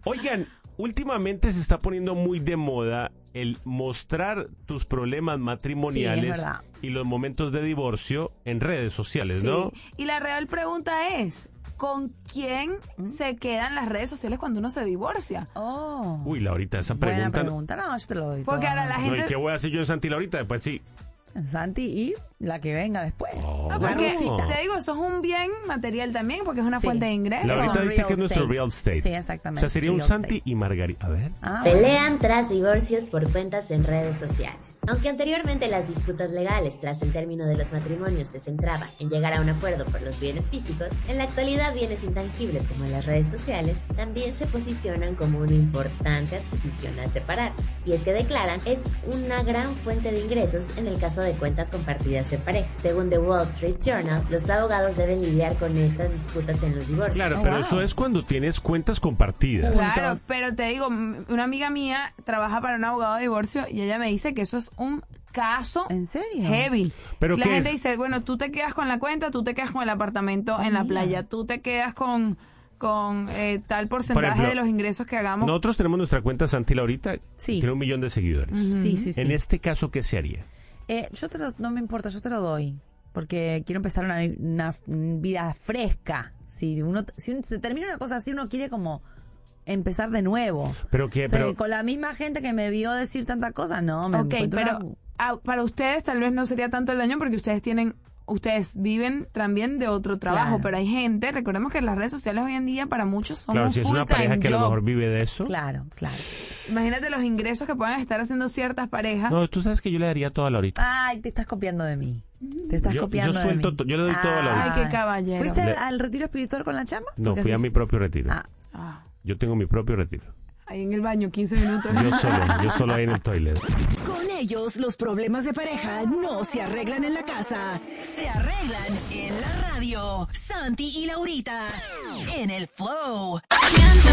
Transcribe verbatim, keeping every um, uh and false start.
Oigan, últimamente se está poniendo muy de moda el mostrar tus problemas matrimoniales sí, y los momentos de divorcio en redes sociales, Sí. ¿no? Y la real pregunta es, ¿con quién ¿Mm? se quedan las redes sociales cuando uno se divorcia? Oh. Uy, Laurita, esa Buena pregunta... pregunta. No, yo te lo doy. Porque todo. ahora la No, ¿y gente... qué voy a hacer yo en Santi Laurita? Pues sí. Santi y la que venga después. Oh. No, La porque Rosita. te digo, eso es un bien material también, porque es una Sí. fuente de ingresos. Laurita Son dice real que es nuestro estate. real estate. Sí, O exactamente. sea, sería un Real Santi estate. y Margarita. A ver. Ah, bueno. Pelean tras divorcios por cuentas en redes sociales. Aunque anteriormente las disputas legales tras el término de los matrimonios se centraban en llegar a un acuerdo por los bienes físicos, en la actualidad bienes intangibles como las redes sociales también se posicionan como una importante adquisición al separarse. Y es que declaran es una gran fuente de ingresos en el caso de cuentas compartidas en pareja. Según The Wall Street Journal, los abogados deben lidiar con estas disputas en los divorcios. Claro, Oh, pero wow. eso es cuando tienes cuentas compartidas. Claro, Juntos. pero te digo, m- una amiga mía trabaja para un abogado de divorcio y ella me dice que eso es un caso ¿En serio? heavy. ¿Pero la qué gente es? dice, bueno, tú te quedas con la cuenta, tú te quedas con el apartamento en la mira. playa, tú te quedas con con eh, tal porcentaje ejemplo, de los ingresos que hagamos. Nosotros tenemos nuestra cuenta Santi Laurita, Sí. tiene un millón de seguidores. Sí, sí, sí. En este caso, ¿qué se haría? Eh, yo te lo- no me importa, yo te lo doy. Porque quiero empezar una, una vida fresca. Si uno si un- se termina una cosa así, uno quiere como empezar de nuevo. Pero que, O sea, pero con la misma gente que me vio decir tanta cosa, no, me Ok, encuentro pero una- ah, para ustedes tal vez no sería tanto el daño porque ustedes tienen, ustedes viven también de otro trabajo, Claro. pero hay gente, recordemos que las redes sociales hoy en día para muchos son claro, un si es full una pareja time que a lo job. mejor vive de eso. Claro, claro. Imagínate los ingresos que puedan estar haciendo ciertas parejas. No, tú sabes que yo le daría todo a Laurita. Ay, te estás copiando de mí. Te estás Yo- yo copiando suelto de mí. to- yo le doy todo a Laurita. Ay, qué caballero. ¿Fuiste Le- al retiro espiritual con la chama? No, Porque fui a así- mi propio retiro. Ah, Ah, Yo tengo mi propio retiro. ahí en el baño, quince minutos. Yo solo, yo solo ahí en el toilet. Con ellos, los problemas de pareja no se arreglan en la casa, se arreglan en la radio. Santi y Laurita, en el Flow.